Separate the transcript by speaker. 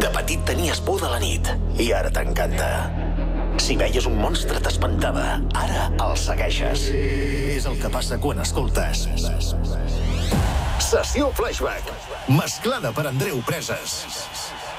Speaker 1: De petit tenies por de la nit i ara t'encanta. Si veies un monstre t'espantava, ara el segueixes. És el que passa quan escoltes Sessió Flashback, mesclada per Andreu Preses.